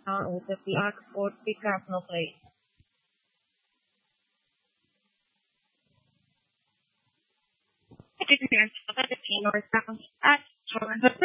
وتطلعك فوق прекрасно place. It depends on the team or sounds as strong as